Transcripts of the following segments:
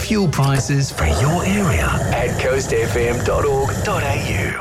fuel prices for your area at coastfm.org.au.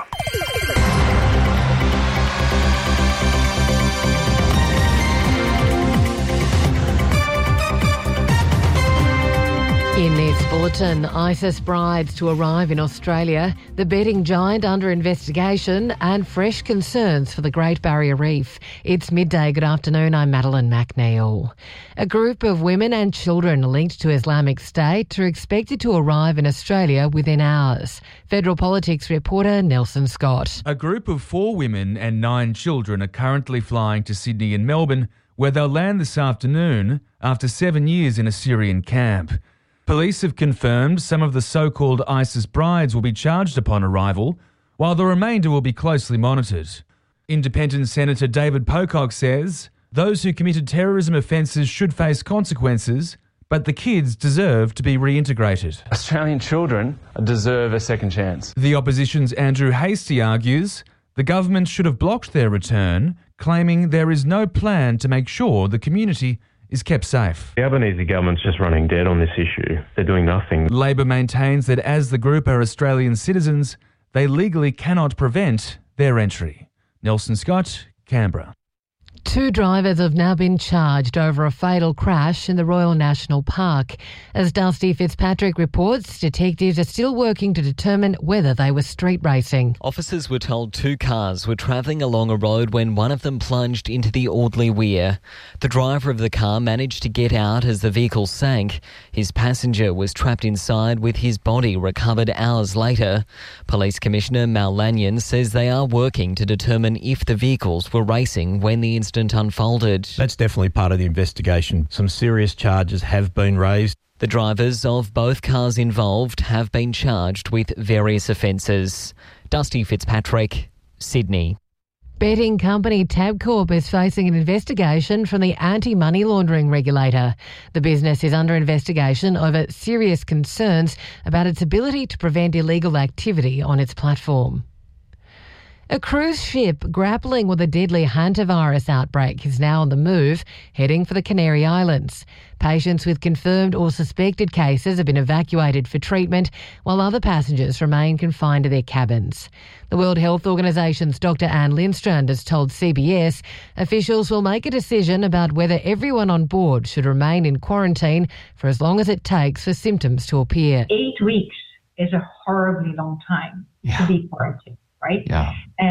In this bulletin, ISIS brides to arrive in Australia, the betting giant under investigation and fresh concerns for the Great Barrier Reef. It's midday. Good afternoon, I'm Madeline McNeil. A group of women and children linked to Islamic State are expected to arrive in Australia within hours. Federal Politics reporter Nelson Scott. A group of 4 women and 9 children are currently flying to Sydney and Melbourne, where they'll land this afternoon after 7 years in a Syrian camp. Police have confirmed some of the so-called ISIS brides will be charged upon arrival, while the remainder will be closely monitored. Independent Senator David Pocock says those who committed terrorism offences should face consequences, but the kids deserve to be reintegrated. Australian children deserve a second chance. The opposition's Andrew Hastie argues the government should have blocked their return, claiming there is no plan to make sure the community is kept safe. The Albanese government's just running dead on this issue. They're doing nothing. Labor maintains that as the group are Australian citizens, they legally cannot prevent their entry. Nelson Scott, Canberra. 2 drivers have now been charged over a fatal crash in the Royal National Park. As Dusty Fitzpatrick reports, detectives are still working to determine whether they were street racing. Officers were told 2 cars were travelling along a road when one of them plunged into the Audley Weir. The driver of the car managed to get out as the vehicle sank. His passenger was trapped inside with his body recovered hours later. Police Commissioner Mal Lanyon says they are working to determine if the vehicles were racing when the incident unfolded. That's definitely part of the investigation. Some serious charges have been raised. The drivers of both cars involved have been charged with various offences. Dusty Fitzpatrick, Sydney. Betting company Tabcorp is facing an investigation from the anti-money laundering regulator. The business is under investigation over serious concerns about its ability to prevent illegal activity on its platform. A cruise ship grappling with a deadly hantavirus outbreak is now on the move, heading for the Canary Islands. Patients with confirmed or suspected cases have been evacuated for treatment, while other passengers remain confined to their cabins. The World Health Organisation's Dr. Anne Lindstrand has told CBS officials will make a decision about whether everyone on board should remain in quarantine for as long as it takes for symptoms to appear. 8 weeks is a horribly long time to be quarantined. Right? Yeah.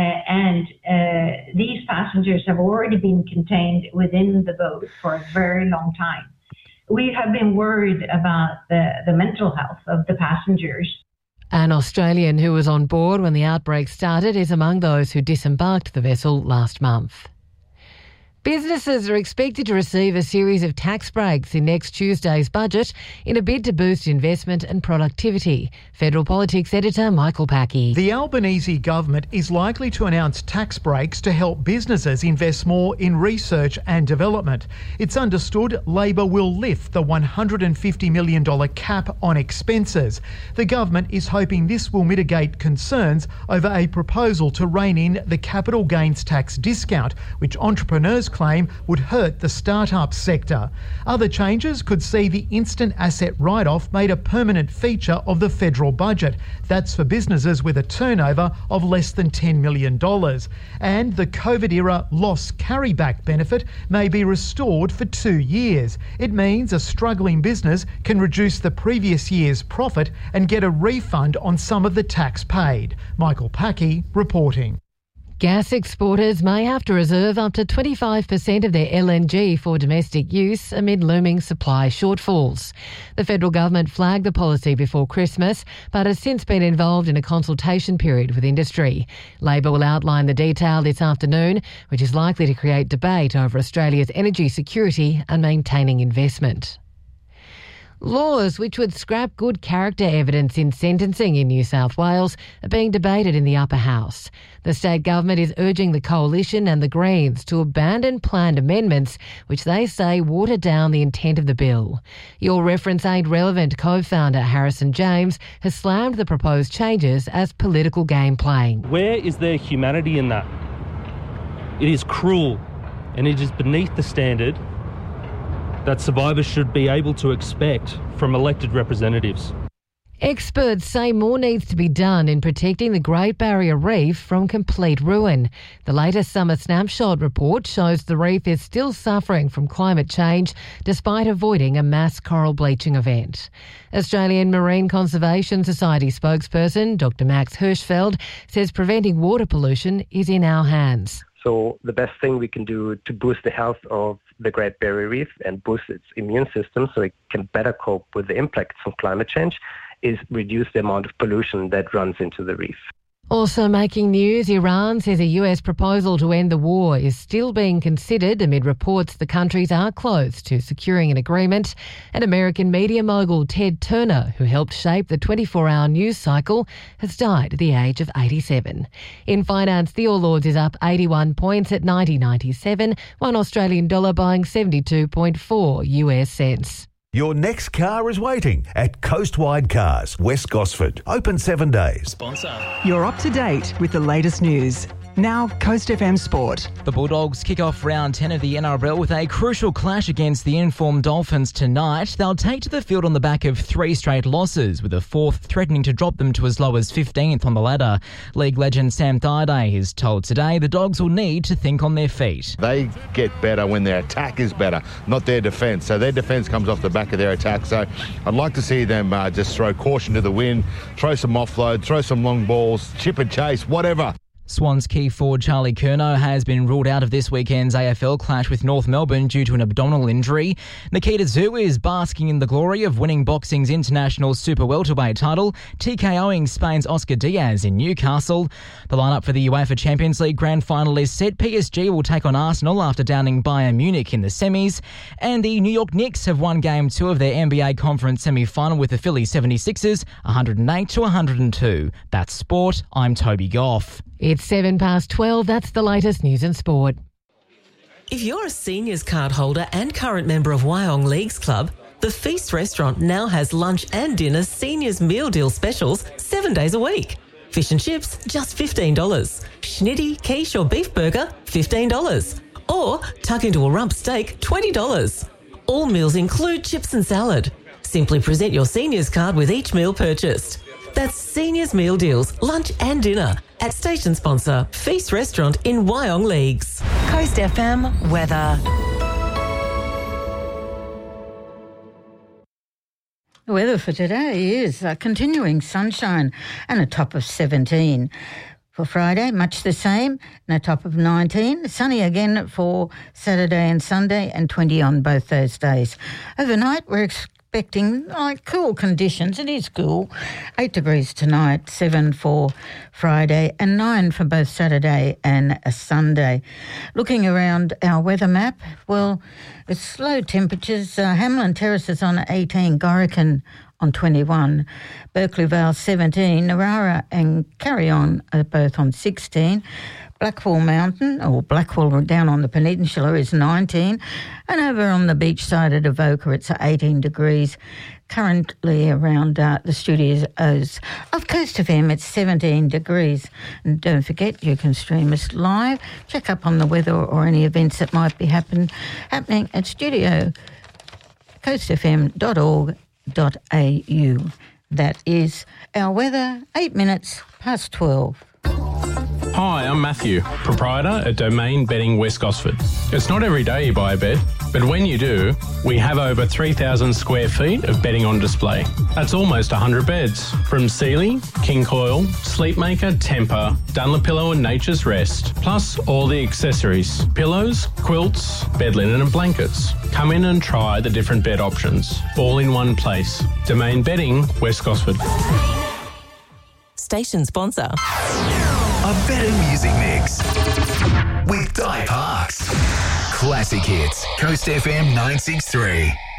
These passengers have already been contained within the boat for a very long time. We have been worried about the mental health of the passengers. An Australian who was on board when the outbreak started is among those who disembarked the vessel last month. Businesses are expected to receive a series of tax breaks in next Tuesday's budget in a bid to boost investment and productivity. Federal Politics editor Michael Packey. The Albanese government is likely to announce tax breaks to help businesses invest more in research and development. It's understood Labor will lift the $150 million cap on expenses. The government is hoping this will mitigate concerns over a proposal to rein in the capital gains tax discount, which entrepreneurs claim would hurt the start-up sector. Other changes could see the instant asset write-off made a permanent feature of the federal budget. That's for businesses with a turnover of less than $10 million. And the COVID-era loss carryback benefit may be restored for 2 years. It means a struggling business can reduce the previous year's profit and get a refund on some of the tax paid. Michael Packey reporting. Gas exporters may have to reserve up to 25% of their LNG for domestic use amid looming supply shortfalls. The federal government flagged the policy before Christmas, but has since been involved in a consultation period with industry. Labor will outline the detail this afternoon, which is likely to create debate over Australia's energy security and maintaining investment. Laws which would scrap good character evidence in sentencing in New South Wales are being debated in the upper house. The state government is urging the Coalition and the Greens to abandon planned amendments which they say water down the intent of the bill. Your Reference Ain't Relevant co-founder Harrison James has slammed the proposed changes as political game playing. Where is there humanity in that? It is cruel and it is beneath the standard that survivors should be able to expect from elected representatives. Experts say more needs to be done in protecting the Great Barrier Reef from complete ruin. The latest summer snapshot report shows the reef is still suffering from climate change despite avoiding a mass coral bleaching event. Australian Marine Conservation Society spokesperson Dr. Max Hirschfeld says preventing water pollution is in our hands. So the best thing we can do to boost the health of the Great Barrier Reef and boost its immune system so it can better cope with the impacts from climate change is reduce the amount of pollution that runs into the reef. Also making news, Iran says a US proposal to end the war is still being considered amid reports the countries are close to securing an agreement. And American media mogul Ted Turner, who helped shape the 24-hour news cycle, has died at the age of 87. In finance, the All Ords is up 81 points at 90.97, one Australian dollar buying 72.4 US cents. Your next car is waiting at Coastwide Cars, West Gosford. Open 7 days. Sponsor. You're up to date with the latest news. Now, Coast FM Sport. The Bulldogs kick off round 10 of the NRL with a crucial clash against the informed Dolphins tonight. They'll take to the field on the back of 3 straight losses, with a fourth threatening to drop them to as low as 15th on the ladder. League legend Sam Thaiday is told today the Dogs will need to think on their feet. They get better when their attack is better, not their defence. So their defence comes off the back of their attack. So I'd like to see them just throw caution to the wind, throw some offload, throw some long balls, chip and chase, whatever. Swans key forward Charlie Curnow has been ruled out of this weekend's AFL clash with North Melbourne due to an abdominal injury. Nikita Tszyu is basking in the glory of winning boxing's international super welterweight title, TKOing Spain's Oscar Diaz in Newcastle. The lineup for the UEFA Champions League grand final is set. PSG will take on Arsenal after downing Bayern Munich in the semis. And the New York Knicks have won Game 2 of their NBA Conference semi-final with the Philly 76ers, 108-102. That's sport. I'm Toby Goff. It's 12:07. That's the latest news and sport. If you're a seniors card holder and current member of Wyong Leagues Club, the Feast restaurant now has lunch and dinner seniors meal deal specials 7 days a week. Fish and chips, just $15. Schnitty, quiche or beef burger, $15. Or tuck into a rump steak, $20. All meals include chips and salad. Simply present your seniors card with each meal purchased. That's Seniors Meal Deals, lunch and dinner at station sponsor Feast Restaurant in Wyong Leagues. Coast FM weather. The weather for today is continuing sunshine and a top of 17. For Friday, much the same and a top of 19. Sunny again for Saturday and Sunday and 20 on both those days. Overnight, we're expecting cool conditions. It is cool. 8 degrees tonight, 7 for Friday and 9 for both Saturday and Sunday. Looking around our weather map, well, it's low temperatures. Hamlin Terrace is on 18, Gorican on 21, Berkeley Vale 17, Narara and Carry-On are both on 16, Blackwall Mountain, or Blackwall down on the peninsula, is 19, and over on the beach side at Avoca it's 18 degrees. Currently around the studios of Coast FM it's 17 degrees. And don't forget, you can stream us live, check up on the weather or any events that might be happening at studio coastfm.org.au. That is our weather, 8 minutes past 12. Hi, I'm Matthew, proprietor at Domain Bedding West Gosford. It's not every day you buy a bed, but when you do, we have over 3,000 square feet of bedding on display. That's almost 100 beds, from Sealy, King Coil, Sleepmaker, Tempur, Dunlopillow and Nature's Rest, plus all the accessories, pillows, quilts, bed linen and blankets. Come in and try the different bed options, all in one place. Domain Bedding West Gosford. Station sponsor. A better music mix with Di Parks. Classic hits. Coast FM 963.